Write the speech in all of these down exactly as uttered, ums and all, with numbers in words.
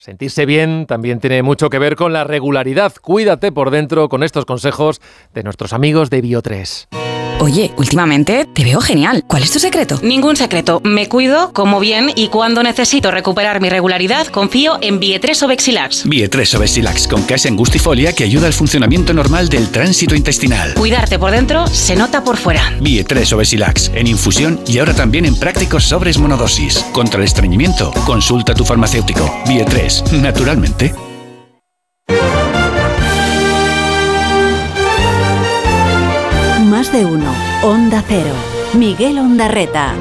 Sentirse bien también tiene mucho que ver con la regularidad. Cuídate por dentro con estos consejos de nuestros amigos de Bio tres. Oye, últimamente te veo genial. ¿Cuál es tu secreto? Ningún secreto. Me cuido, como bien y cuando necesito recuperar mi regularidad, confío en Bio tres Obexilax. Bio tres Obexilax con case angustifolia que ayuda al funcionamiento normal del tránsito intestinal. Cuidarte por dentro se nota por fuera. Bio tres Obexilax en infusión y ahora también en prácticos sobres monodosis. Contra el estreñimiento, consulta a tu farmacéutico. Bio tres, naturalmente. Más de uno. Onda Cero. Miguel Ondarreta.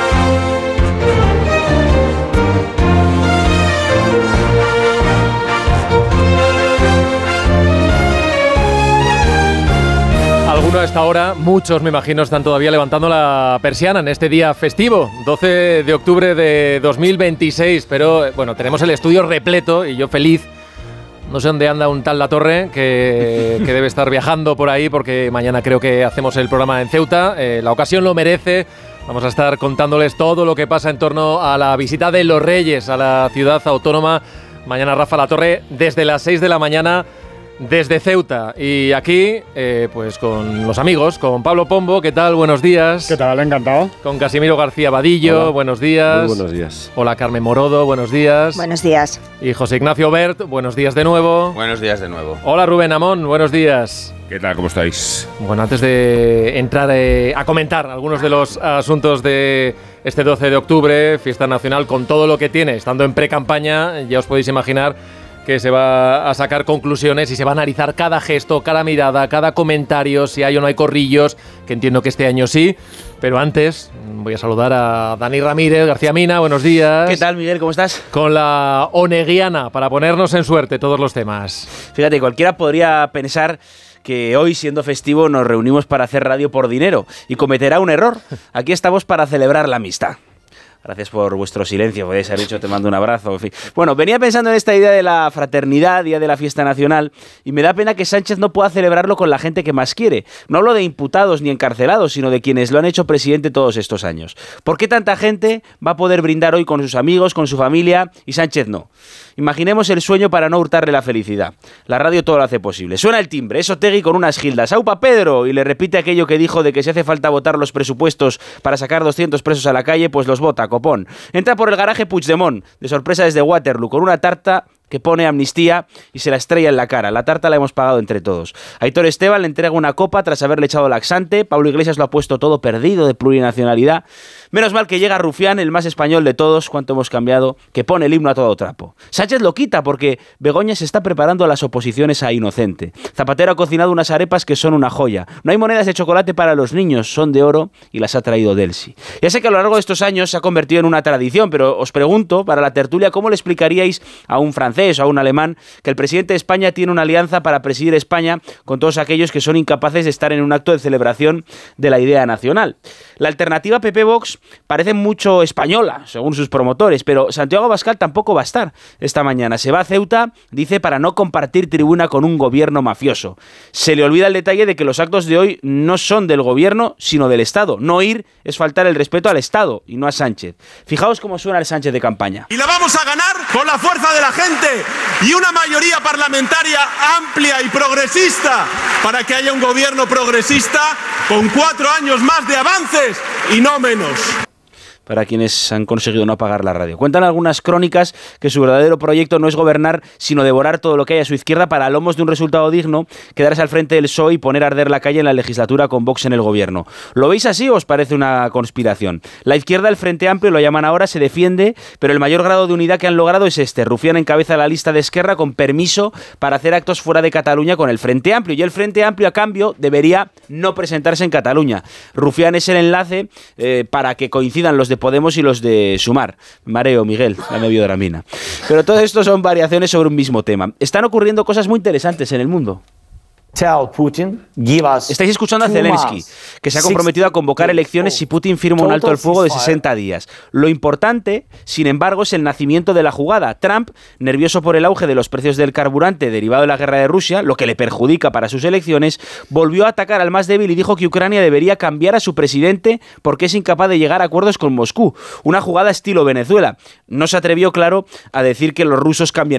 Algunos a esta hora, muchos me imagino, están todavía levantando la persiana en este día festivo, doce de octubre de dos mil veintiséis, pero bueno, tenemos el estudio repleto y yo feliz. No sé dónde anda un tal Latorre que, que debe estar viajando por ahí porque mañana creo que hacemos el programa en Ceuta. Eh, la ocasión lo merece. Vamos a estar contándoles todo lo que pasa en torno a la visita de los Reyes a la ciudad autónoma. Mañana Rafa Latorre desde las seis de la mañana desde Ceuta. Y aquí, eh, pues con los amigos, con Pablo Pombo. ¿Qué tal? Buenos días. ¿Qué tal? Encantado. Con Casimiro García Vadillo. Hola. Buenos días. Muy buenos días. Hola, Carmen Morodo. Buenos días. Buenos días. Y José Ignacio Bert. Buenos días de nuevo. Buenos días de nuevo. Hola, Rubén Amón. Buenos días. ¿Qué tal? ¿Cómo estáis? Bueno, antes de entrar eh, a comentar algunos de los asuntos de este doce de octubre, fiesta nacional, con todo lo que tiene, estando en pre-campaña, ya os podéis imaginar que se va a sacar conclusiones y se va a analizar cada gesto, cada mirada, cada comentario, si hay o no hay corrillos, que entiendo que este año sí. Pero antes voy a saludar a Dani Ramírez, García Mina, buenos días. ¿Qué tal, Miguel? ¿Cómo estás? Con la oneguiana, para ponernos en suerte todos los temas. Fíjate, cualquiera podría pensar que hoy, siendo festivo, nos reunimos para hacer radio por dinero y cometerá un error. Aquí estamos para celebrar la amistad. Gracias por vuestro silencio, podéis haber dicho, te mando un abrazo, en fin. Bueno, venía pensando en esta idea de la fraternidad, día de la fiesta nacional, y me da pena que Sánchez no pueda celebrarlo con la gente que más quiere. No hablo de imputados ni encarcelados, sino de quienes lo han hecho presidente todos estos años. ¿Por qué tanta gente va a poder brindar hoy con sus amigos, con su familia, y Sánchez no? Imaginemos el sueño para no hurtarle la felicidad. La radio todo lo hace posible. Suena el timbre, es Otegi con unas gildas. ¡Aupa, Pedro! Y le repite aquello que dijo de que si hace falta votar los presupuestos para sacar doscientos presos a la calle, pues los vota, copón. Entra por el garaje Puigdemont, de sorpresa desde Waterloo, con una tarta que pone amnistía y se la estrella en la cara. La tarta la hemos pagado entre todos. Aitor Esteban le entrega una copa tras haberle echado laxante. Pablo Iglesias lo ha puesto todo perdido de plurinacionalidad. Menos mal que llega Rufián, el más español de todos, cuánto hemos cambiado, que pone el himno a todo trapo. Sánchez lo quita porque Begoña se está preparando a las oposiciones a Inocente. Zapatero ha cocinado unas arepas que son una joya. No hay monedas de chocolate para los niños, son de oro y las ha traído Delsi. Ya sé que a lo largo de estos años se ha convertido en una tradición, pero os pregunto, para la tertulia, ¿cómo le explicaríais a un francés o a un alemán que el presidente de España tiene una alianza para presidir España con todos aquellos que son incapaces de estar en un acto de celebración de la idea nacional? La alternativa P P-Vox parece mucho española, según sus promotores, pero Santiago Abascal tampoco va a estar esta mañana. Se va a Ceuta, dice, para no compartir tribuna con un gobierno mafioso. Se le olvida el detalle de que los actos de hoy no son del gobierno, sino del Estado. No ir es faltar el respeto al Estado y no a Sánchez. Fijaos cómo suena el Sánchez de campaña. Y la vamos a ganar con la fuerza de la gente y una mayoría parlamentaria amplia y progresista para que haya un gobierno progresista con cuatro años más de avances y no menos. Para quienes han conseguido no apagar la radio. Cuentan algunas crónicas que su verdadero proyecto no es gobernar, sino devorar todo lo que hay a su izquierda para, a lomos de un resultado digno, quedarse al frente del P S O E y poner a arder la calle en la legislatura con Vox en el gobierno. ¿Lo veis así o os parece una conspiración? La izquierda, el Frente Amplio, lo llaman ahora, se defiende, pero el mayor grado de unidad que han logrado es este. Rufián encabeza la lista de Esquerra con permiso para hacer actos fuera de Cataluña con el Frente Amplio, y el Frente Amplio, a cambio, debería no presentarse en Cataluña. Rufián es el enlace eh, para que coincidan los de Podemos y los de Sumar. Mareo, Miguel, dame biodramina. Pero todo esto son variaciones sobre un mismo tema. Están ocurriendo cosas muy interesantes en el mundo. Estáis escuchando a Zelensky, que se ha comprometido a convocar elecciones si Putin firma un alto el fuego de sesenta días. Lo importante, sin embargo, es el nacimiento de la jugada. Trump, nervioso por el auge de los precios del carburante derivado de la guerra de Rusia, lo que le perjudica para sus elecciones, volvió a atacar al más débil y dijo que Ucrania debería cambiar a su presidente porque es incapaz de llegar a acuerdos con Moscú. Una jugada estilo Venezuela. No se atrevió, claro, a decir que los rusos cambian